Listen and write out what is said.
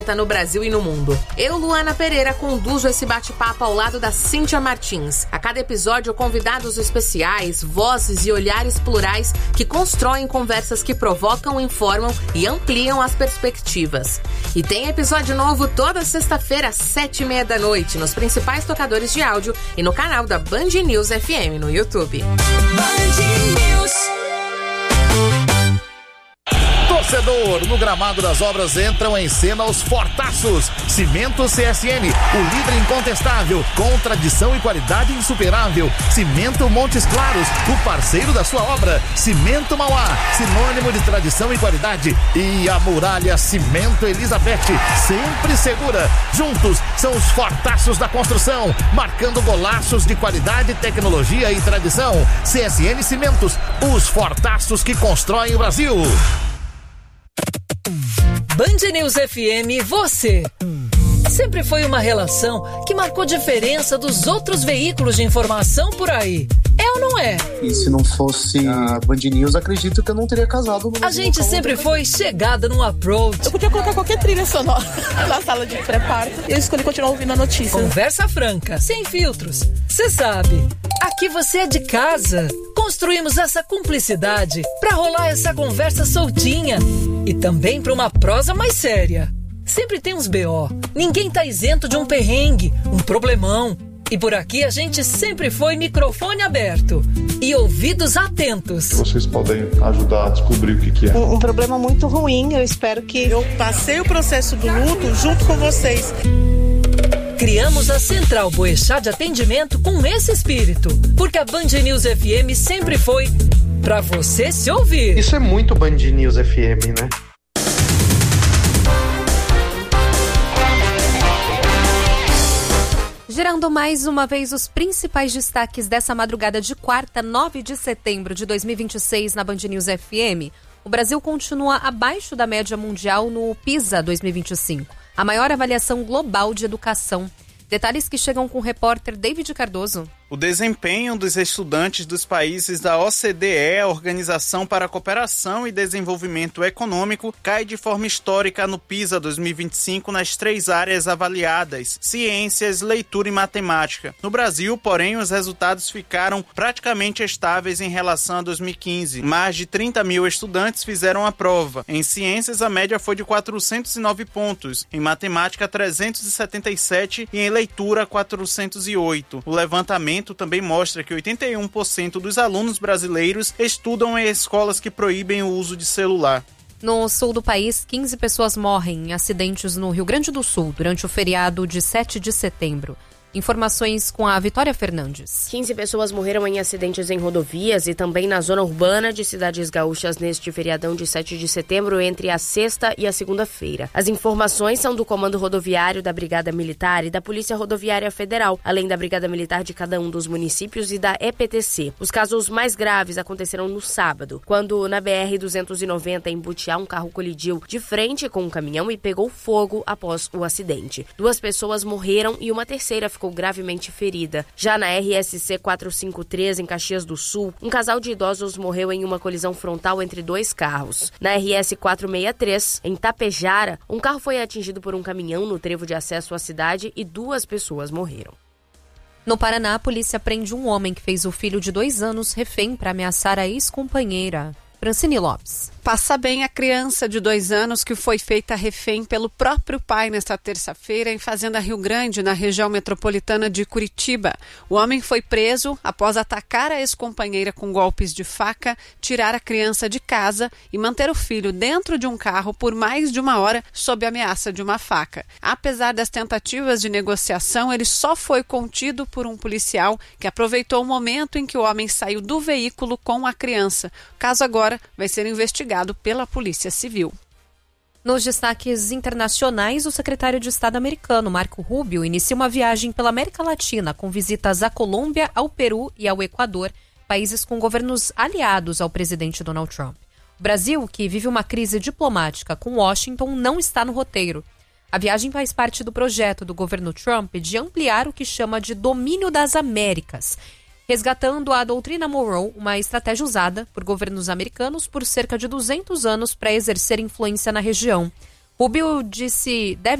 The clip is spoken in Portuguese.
no Brasil e no mundo. Eu, Luana Pereira, conduzo esse bate-papo ao lado da Cíntia Martins. A cada episódio, convidados especiais, vozes e olhares plurais que constroem conversas que provocam, informam e ampliam as perspectivas. E tem episódio novo toda sexta-feira às 7:30 da noite nos principais tocadores de áudio e no canal da Band News FM no YouTube. Band News. Torcedor, no gramado das obras entram em cena os fortaços. Cimento CSN, o líder incontestável, com tradição e qualidade insuperável. Cimento Montes Claros, o parceiro da sua obra. Cimento Mauá, sinônimo de tradição e qualidade. E a Muralha Cimento Elizabeth, sempre segura. Juntos, são os fortaços da construção, marcando golaços de qualidade, tecnologia e tradição. CSN Cimentos, os fortaços que constroem o Brasil. Band News FM, você. Sempre foi uma relação que marcou diferença dos outros veículos de informação por aí. É ou não é? E se não fosse a Band News, acredito que eu não teria casado. A gente sempre foi chegada no approach. Eu podia colocar qualquer trilha sonora na sala de pré-parto. Eu escolhi continuar ouvindo a notícia. Conversa franca, sem filtros. Você sabe, aqui você é de casa. Construímos essa cumplicidade pra rolar essa conversa soltinha. E também pra uma prosa mais séria. Sempre tem uns BO. Ninguém tá isento de um perrengue, um problemão. E por aqui a gente sempre foi microfone aberto e ouvidos atentos. Vocês podem ajudar a descobrir o que é. Um problema muito ruim, eu espero que... Eu passei o processo do luto junto com vocês. Criamos a Central Boechat de atendimento com esse espírito, porque a Band News FM sempre foi pra você se ouvir. Isso é muito Band News FM, né? Gerando mais uma vez os principais destaques dessa madrugada de quarta, 9 de setembro de 2026 na Band News FM. O Brasil continua abaixo da média mundial no PISA 2025, a maior avaliação global de educação. Detalhes que chegam com o repórter David Cardoso. O desempenho dos estudantes dos países da OCDE, a Organização para a Cooperação e Desenvolvimento Econômico, cai de forma histórica no PISA 2025 nas 3 áreas avaliadas: ciências, leitura e matemática. No Brasil, porém, os resultados ficaram praticamente estáveis em relação a 2015. Mais de 30 mil estudantes fizeram a prova. Em ciências, a média foi de 409 pontos, em matemática 377 e em leitura 408. O levantamento também mostra que 81% dos alunos brasileiros estudam em escolas que proíbem o uso de celular. No sul do país, 15 pessoas morrem em acidentes no Rio Grande do Sul durante o feriado de 7 de setembro. Informações com a Vitória Fernandes. 15 pessoas morreram em acidentes em rodovias e também na zona urbana de cidades gaúchas neste feriadão de 7 de setembro entre a sexta e a segunda-feira. As informações são do Comando Rodoviário da Brigada Militar e da Polícia Rodoviária Federal, além da Brigada Militar de cada um dos municípios e da EPTC. Os casos mais graves aconteceram no sábado, quando na BR-290 em Butiá um carro colidiu de frente com um caminhão e pegou fogo após o acidente. 2 pessoas morreram e uma terceira ficou gravemente ferida. Já na RSC 453, em Caxias do Sul, um casal de idosos morreu em uma colisão frontal entre 2 carros. Na RS 463, em Tapejara, um carro foi atingido por um caminhão no trevo de acesso à cidade e 2 pessoas morreram. No Paraná, a polícia prende um homem que fez o filho de 2 anos refém para ameaçar a ex-companheira. Francine Lopes. Passa bem a criança de 2 anos que foi feita refém pelo próprio pai nesta terça-feira em Fazenda Rio Grande, na região metropolitana de Curitiba. O homem foi preso após atacar a ex-companheira com golpes de faca, tirar a criança de casa e manter o filho dentro de um carro por mais de 1 hora sob ameaça de uma faca. Apesar das tentativas de negociação, ele só foi contido por um policial que aproveitou o momento em que o homem saiu do veículo com a criança. O caso agora vai ser investigado pela Polícia Civil. Nos destaques internacionais, o secretário de Estado americano, Marco Rubio, inicia uma viagem pela América Latina com visitas à Colômbia, ao Peru e ao Equador, países com governos aliados ao presidente Donald Trump. O Brasil, que vive uma crise diplomática com Washington, não está no roteiro. A viagem faz parte do projeto do governo Trump de ampliar o que chama de domínio das Américas, resgatando a doutrina Monroe, uma estratégia usada por governos americanos por cerca de 200 anos para exercer influência na região. Rubio disse deve